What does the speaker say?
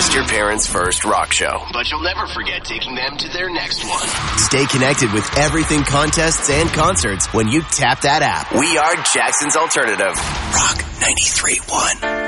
missed your parents' first rock show, but you'll never forget taking them to their next one. Stay connected with everything contests and concerts when you tap that app. We are Jackson's Alternative. Rock 93.1.